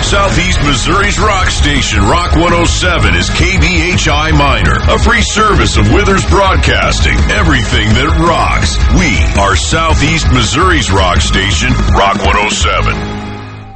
Southeast Missouri's rock station, Rock 107, is KBHI Minor, a free service of Withers Broadcasting. Everything that rocks. We are Southeast Missouri's rock station, Rock 107.